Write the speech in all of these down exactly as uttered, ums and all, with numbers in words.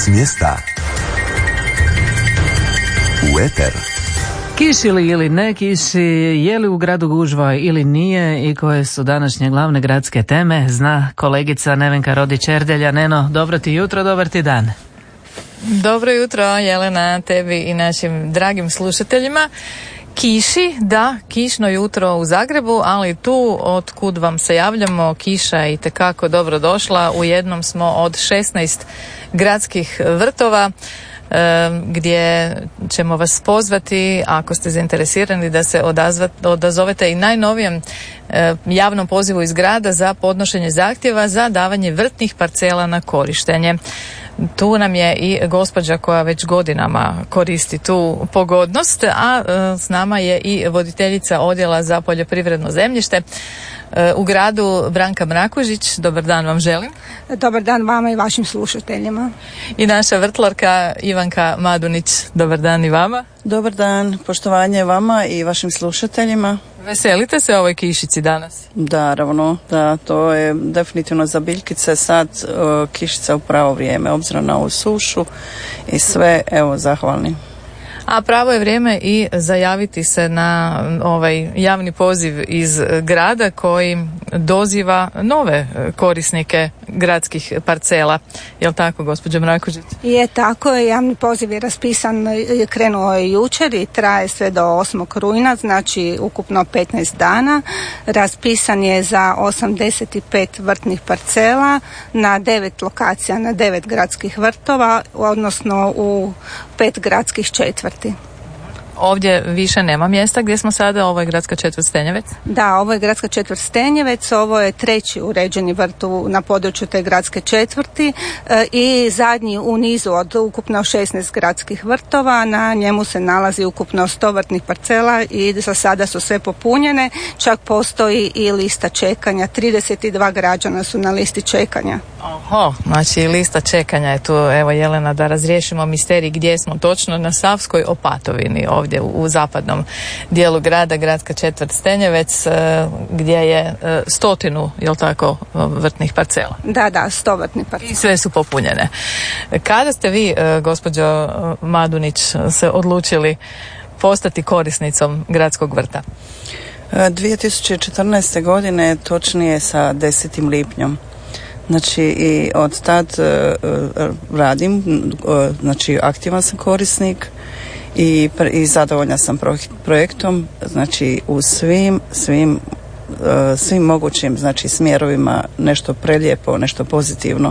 S mjesta u eter. Kiši li ili ne kiši, je li u gradu gužva ili nije i koje su današnje glavne gradske teme, zna kolegica Nevenka Rodić-Erdelja. Neno, dobro ti jutro, dobar ti dan. Dobro jutro, Jelena, tebi i našim dragim slušateljima. Kiši, da, kišno jutro u Zagrebu, ali tu od kud vam se javljamo, kiša je itekako dobro došla. U jednom smo od šesnaest gradskih vrtova gdje ćemo vas pozvati, ako ste zainteresirani, da se odazva, odazovete i najnovijem javnom pozivu iz grada za podnošenje zahtjeva za davanje vrtnih parcela na korištenje. Tu nam je i gospođa koja već godinama koristi tu pogodnost, a s nama je i voditeljica odjela za poljoprivredno zemljište u gradu, Branka Mrakužić. Dobar dan vam želim. Dobar dan vama i vašim slušateljima. I naša vrtlarka Ivanka Madunić. Dobar dan i vama. Dobar dan, poštovanje vama i vašim slušateljima. Veselite se ovoj kišici danas? Da, ravno, da, to je definitivno za biljkice sad uh, kišica u pravo vrijeme, obzirom na ovu sušu i sve, evo, zahvalni. A pravo je vrijeme i zajaviti se na ovaj javni poziv iz grada koji doziva nove korisnike gradskih parcela. Je li tako, gospođo Mrakužić? Je tako, javni poziv je raspisan, krenuo je jučer i traje sve do osmog rujna, znači ukupno petnaest dana. Raspisan je za osamdeset pet vrtnih parcela na devet lokacija, na devet gradskih vrtova, odnosno u pet gradskih četvrti. Ovdje više nema mjesta gdje smo sada, ovo je gradska četvrt Stenjevec? Da, ovo je gradska četvrt Stenjevec, ovo je treći uređeni vrt na području te gradske četvrti e, i zadnji u nizu od ukupno šesnaest gradskih vrtova. Na njemu se nalazi ukupno sto vrtnih parcela i za sada su sve popunjene, čak postoji i lista čekanja, trideset dva građana su na listi čekanja. Oho, znači lista čekanja je tu, evo Jelena, da razriješimo misterij gdje smo točno, na Savskoj Opatovini, ovdje u, u zapadnom dijelu grada, gradska četvrt Stenjevec, gdje je stotinu, jel tako, vrtnih parcela? Da, da, sto vrtnih parcela. I sve su popunjene. Kada ste vi, gospođo Madunić, se odlučili postati korisnicom gradskog vrta? dvije tisuće četrnaeste. godine, točnije sa desetim lipnjom. Znači i od tad uh, radim, uh, znači aktivan sam korisnik i, i zadovoljna sam projektom, znači u svim, svim, uh, svim mogućim znači smjerovima nešto prelijepo, nešto pozitivno.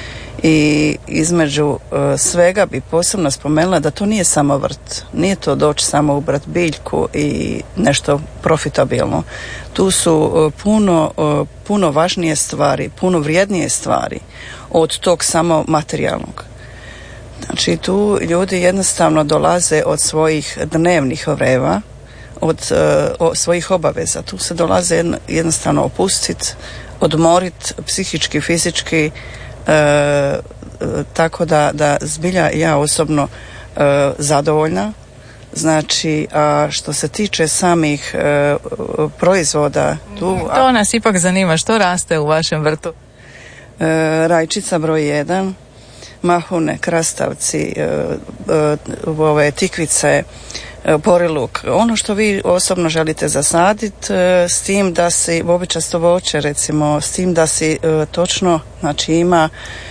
I između uh, svega bi posebno spomenula da to nije samo vrt, nije to doći samo ubrat biljku i nešto profitabilno. Tu su uh, puno, uh, puno važnije stvari, puno vrijednije stvari od tog samo materijalnog. Znači tu ljudi jednostavno dolaze od svojih dnevnih vreva, od uh, svojih obaveza. Tu se dolaze jednostavno opustiti, odmoriti psihički, fizički. E, e, tako da, da zbilja ja osobno e, zadovoljna. Znači, a što se tiče samih e, proizvoda tu, to a, nas ipak zanima, što raste u vašem vrtu? E, rajčica broj jedan, mahune, krastavci, e, e, ove tikvice, poriluk, ono što vi osobno želite zasaditi, e, s tim da si bobičasto voće, recimo, s tim da si e, točno, znači ima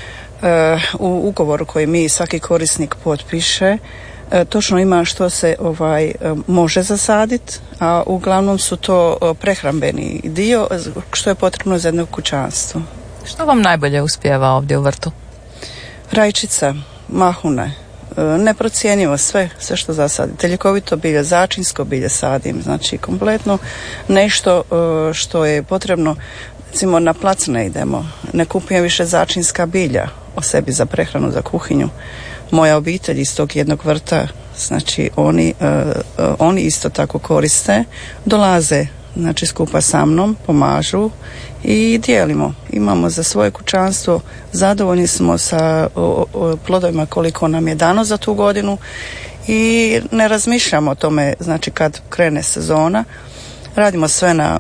e, u ugovoru koji mi svaki korisnik potpiše, e, točno ima što se ovaj e, može zasaditi, a uglavnom su to e, prehrambeni dio što je potrebno za jedno kućanstvo. Što vam najbolje uspijeva ovdje u vrtu? Rajčica, mahune, neprocjenjivo sve, sve što zasadite. Ljekovito bilje, začinsko bilje sadim, znači kompletno nešto što je potrebno, recimo na plac ne idemo, ne kupujem više začinska bilja o sebi za prehranu, za kuhinju. Moja obitelj iz tog jednog vrta, znači oni, oni isto tako koriste, dolaze znači skupa sa mnom, pomažu i dijelimo. Imamo za svoje kućanstvo, zadovoljni smo sa o, o, plodovima koliko nam je dano za tu godinu i ne razmišljamo o tome, znači kad krene sezona, radimo sve na,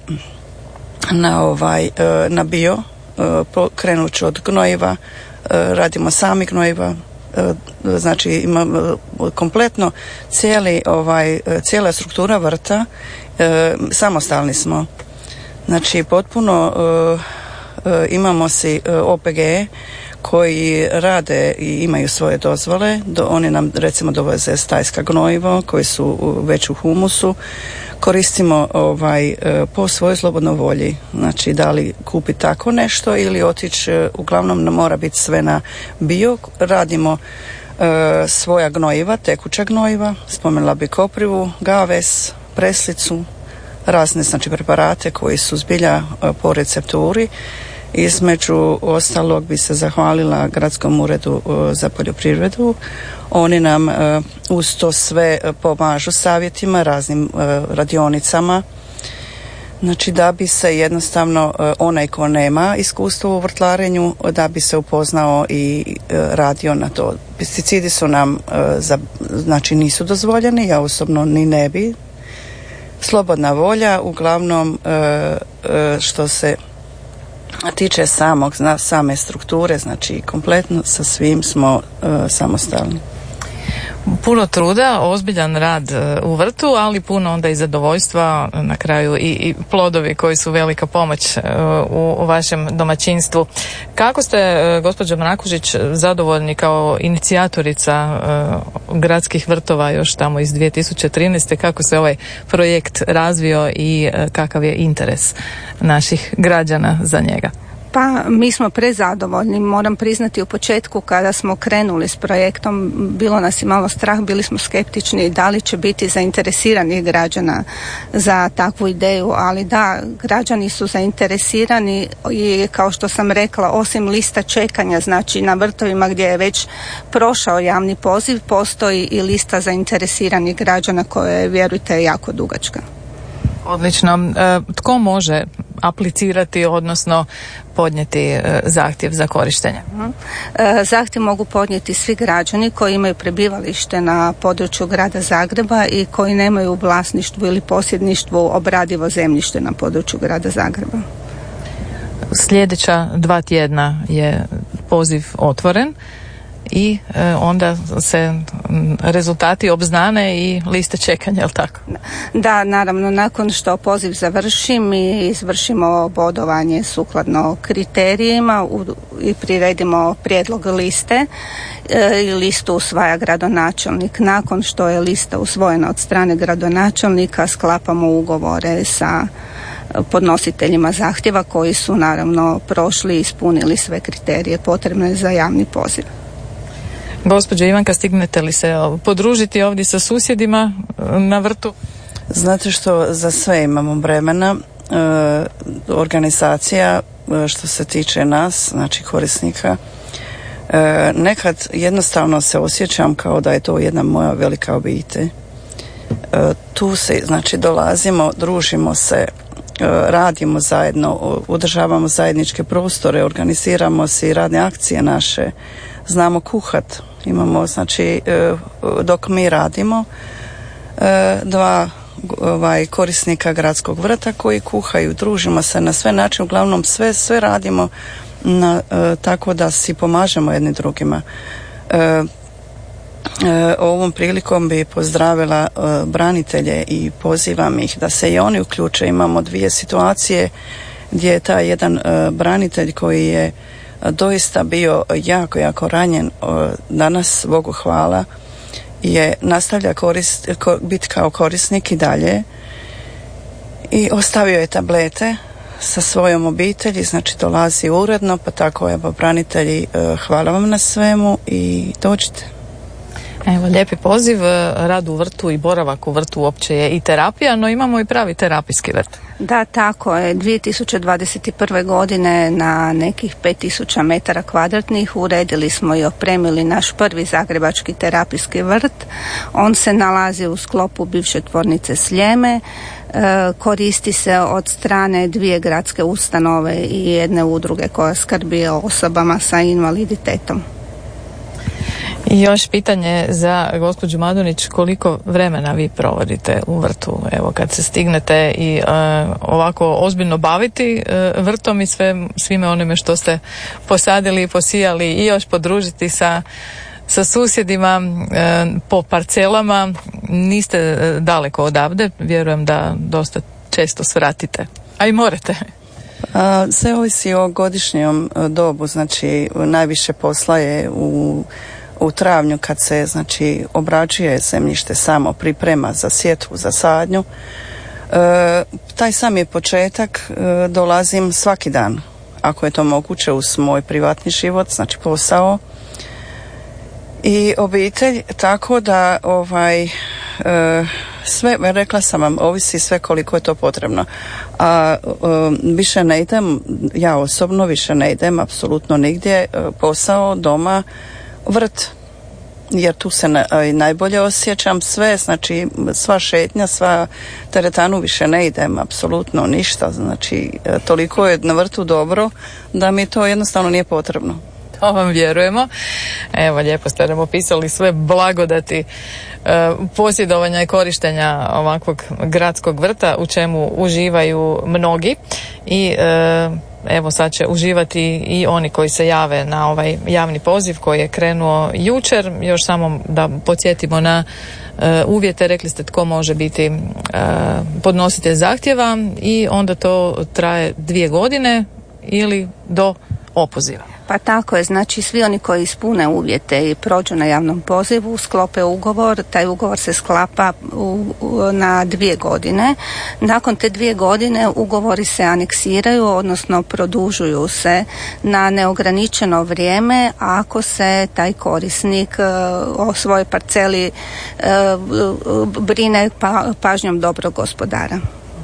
na, ovaj, na bio, krenući od gnojiva, radimo sami gnojiva, znači ima kompletno cijeli ovaj, cijela struktura vrta, samostalni smo. Znači potpuno imamo si O P G koji rade i imaju svoje dozvole, do, oni nam recimo dovoze stajska gnojivo koji su već u humusu, koristimo ovaj, po svojoj slobodnoj volji, znači da li kupiti tako nešto ili otići, uglavnom mora biti sve na bio, radimo e, svoja gnojiva, tekuća gnojiva, spomenula bi koprivu, gaves, preslicu, razne znači preparate koji su zbilja e, po recepturi. Između ostalog bi se zahvalila Gradskom uredu za poljoprivredu. Oni nam uz to sve pomažu savjetima, raznim radionicama. Znači da bi se jednostavno onaj ko nema iskustva u vrtlarenju, da bi se upoznao i radio na to. Pesticidi su nam, znači nisu dozvoljeni, ja osobno ni ne bi. Slobodna volja, uglavnom što se tiče samog, same strukture, znači kompletno sa svim smo uh, samostalni. Puno truda, ozbiljan rad u vrtu, ali puno onda i zadovoljstva, na kraju i, i plodovi koji su velika pomoć u, u vašem domaćinstvu. Kako ste, gospođo Mrakužić, zadovoljni kao inicijatorica uh, gradskih vrtova još tamo iz dvije tisuće trinaeste. Kako se ovaj projekt razvio i uh, kakav je interes naših građana za njega? Pa mi smo prezadovoljni, moram priznati u početku kada smo krenuli s projektom bilo nas i malo strah, bili smo skeptični da li će biti zainteresirani građana za takvu ideju, ali da, građani su zainteresirani i kao što sam rekla, osim lista čekanja, znači na vrtovima gdje je već prošao javni poziv, postoji i lista zainteresiranih građana koja je, vjerujte, jako dugačka. Odlično. Tko može aplicirati, odnosno podnijeti zahtjev za korištenje? Zahtjev mogu podnijeti svi građani koji imaju prebivalište na području grada Zagreba i koji nemaju u vlasništvu ili posjedništvu obradivo zemljište na području grada Zagreba. Sljedeća dva tjedna je poziv otvoren i e, onda se rezultati obznane i liste čekanja, je li tako? Da, naravno, nakon što poziv završi, mi izvršimo bodovanje sukladno kriterijima u, i priredimo prijedlog liste e, i listu usvaja gradonačelnik. Nakon što je lista usvojena od strane gradonačelnika, sklapamo ugovore sa podnositeljima zahtjeva koji su naravno prošli i ispunili sve kriterije potrebne za javni poziv. Gospođo Ivanka, stignete li se podružiti ovdje sa susjedima na vrtu? Znate što, za sve imamo vremena. E, organizacija što se tiče nas, znači korisnika, e, nekad jednostavno se osjećam kao da je to jedna moja velika obitelj. E, tu se, znači, dolazimo, družimo se, e, radimo zajedno, održavamo zajedničke prostore, organiziramo se i radne akcije naše, znamo kuhat. Imamo, znači, dok mi radimo, dva ovaj, korisnika gradskog vrta koji kuhaju, družimo se na sve načine, uglavnom sve, sve radimo na, tako da si pomažemo jedni drugima. Ovom prilikom bi pozdravila branitelje i pozivam ih da se i oni uključe. Imamo dvije situacije gdje je taj jedan branitelj koji je doista bio jako, jako ranjen, danas, Bogu hvala, je nastavlja korist, biti kao korisnik i dalje i ostavio je tablete sa svojom obitelji, znači dolazi uredno, pa tako evo branitelji, hvala vam na svemu i dođite. Evo, lijepi poziv, rad u vrtu i boravak u vrtu uopće je i terapija, no imamo i pravi terapijski vrt. Da, tako je. dvije tisuće dvadeset prve. godine na nekih pet tisuća metara kvadratnih uredili smo i opremili naš prvi zagrebački terapijski vrt. On se nalazi u sklopu bivše tvornice Sljeme. E, koristi se od strane dvije gradske ustanove i jedne udruge koja skrbi o osobama sa invaliditetom. I još pitanje za gospođu Madunić, koliko vremena vi provodite u vrtu, evo kad se stignete i uh, ovako ozbiljno baviti uh, vrtom i sve, svime onime što ste posadili i posijali i još podružiti sa sa susjedima e, po parcelama. Niste e, daleko odavde, vjerujem da dosta često svratite, a i morate. A, sve ovisi o godišnjem dobu, znači najviše posla je u, u travnju kad se znači obrađuje zemljište, samo priprema za sjetvu, za sadnju. E, taj sam je početak, e, dolazim svaki dan, ako je to moguće, uz moj privatni život, znači posao i obitelj, tako da ovaj e, sve, rekla sam vam, ovisi sve koliko je to potrebno. A e, više ne idem, ja osobno više ne idem apsolutno nigdje, e, posao, doma, vrt, jer tu se na, e, najbolje osjećam, sve, znači sva šetnja, sva teretanu više ne idem, apsolutno ništa, znači e, toliko je na vrtu dobro da mi to jednostavno nije potrebno. To vam vjerujemo. Evo, lijepo ste nam opisali sve blagodati e, posjedovanja i korištenja ovakvog gradskog vrta u čemu uživaju mnogi i e, evo sad će uživati i oni koji se jave na ovaj javni poziv koji je krenuo jučer. Još samo da podsjetimo na e, uvjete, rekli ste tko može biti e, podnositelj zahtjeva i onda to traje dvije godine ili do opoziva. Pa tako je, znači svi oni koji ispune uvjete i prođu na javnom pozivu, sklope ugovor, taj ugovor se sklapa u, u, na dvije godine. Nakon te dvije godine ugovori se aneksiraju, odnosno produžuju se na neograničeno vrijeme ako se taj korisnik uh, o svojoj parceli uh, brine pa, pažnjom dobrog gospodara.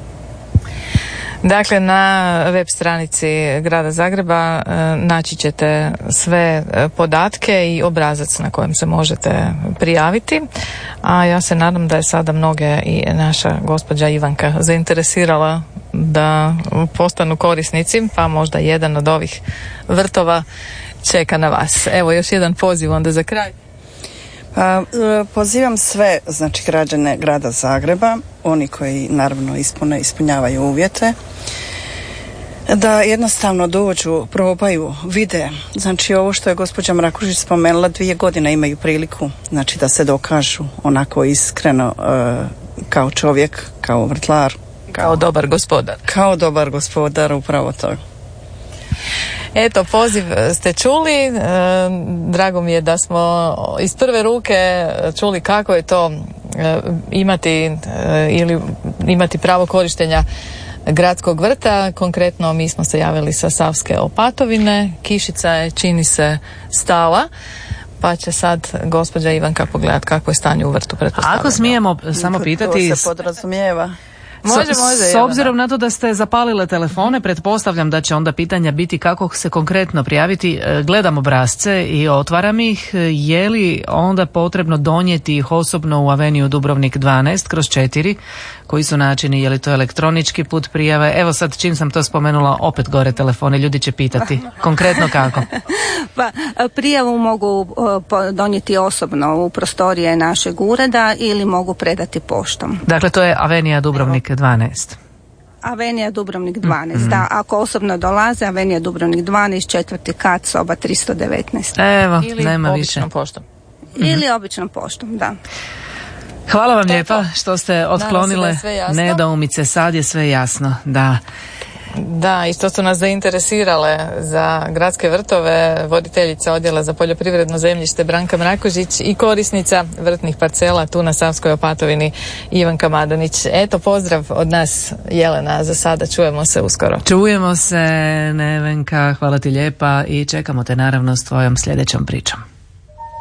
Dakle, na web stranici Grada Zagreba e, naći ćete sve podatke i obrazac na kojem se možete prijaviti, a ja se nadam da je sada mnoge i naša gospođa Ivanka zainteresirala da postanu korisnici, pa možda jedan od ovih vrtova čeka na vas. Evo još jedan poziv onda za kraj. Pa, pozivam sve, znači građane Grada Zagreba, oni koji naravno ispune, ispunjavaju uvjete, da jednostavno dođu, probaju, vide. Znači ovo što je gospođa Mrakužić spomenula, dvije godine imaju priliku, znači da se dokažu onako iskreno kao čovjek, kao vrtlar. Kao, kao dobar gospodar. Kao dobar gospodar, upravo to. Eto, poziv ste čuli, e, drago mi je da smo iz prve ruke čuli kako je to e, imati e, ili imati pravo korištenja gradskog vrta. Konkretno mi smo se javili sa Savske Opatovine, kišica je, čini se, stala, pa će sad gospođa Ivanka pogledati kako je stanje u vrtu, pretpostavljamo. Ako smijemo samo pitati... To se podrazumijeva. Može, može. S obzirom na to da ste zapalile telefone, pretpostavljam da će onda pitanja biti kako se konkretno prijaviti. Gledam obrasce i otvaram ih. Je li onda potrebno donijeti ih osobno u Aveniju Dubrovnik dvanaest kroz četiri? Koji su načini? Je li to elektronički put prijave? Evo sad čim sam to spomenula, opet gore telefone, ljudi će pitati. Konkretno kako? Pa prijavu mogu donijeti osobno u prostorije našeg ureda ili mogu predati poštom. Dakle, to je Avenija Dubrovnik dvanaest. Avenija Dubrovnik dvanaest, mm-hmm. da, ako osobno dolaze, Avenija Dubrovnik dvanaest, četvrti kat, soba tristo devetnaest. Evo, ili nema više. Običnom poštom. Mm-hmm. Ili običnom poštom, da. Hvala vam to lijepa to. što ste otklonile nedoumice, sad je sve jasno, da. Da, i što su nas zainteresirale za gradske vrtove voditeljica Odjela za poljoprivredno zemljište Branka Mrakožić i korisnica vrtnih parcela tu na Savskoj Opatovini Ivanka Madanić. Eto, pozdrav od nas, Jelena, za sada, čujemo se uskoro. Čujemo se, Nevenka, hvala ti lijepa i čekamo te naravno s tvojom sljedećom pričom.